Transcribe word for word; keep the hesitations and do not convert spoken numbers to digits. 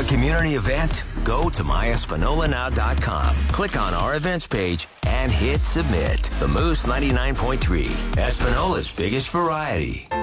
community event? Go to my espanola now dot com. Click on our events page and hit submit. The Moose ninety-nine point three, Espanola's biggest variety.